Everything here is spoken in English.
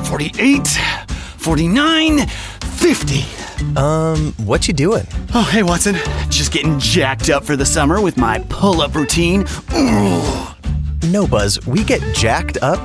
48, 49, 50. What you doing? Oh, hey, Watson. Just getting jacked up for the summer with my pull-up routine. Ooh. No, Buzz, we get jacked up